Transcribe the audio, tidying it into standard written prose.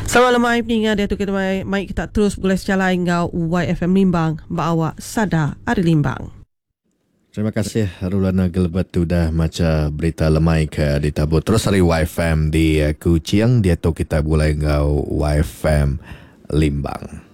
Selamat lemai peningat dia tu kita mai kita terus boleh sejalan ngau YFM Limbang bawa sada ada Limbang. Terima kasih Rulana Gilbert tu dah macam berita lemai ke ditabut. Terus hari YFM di Kuching dia tu kita boleh ngau YFM Limbang.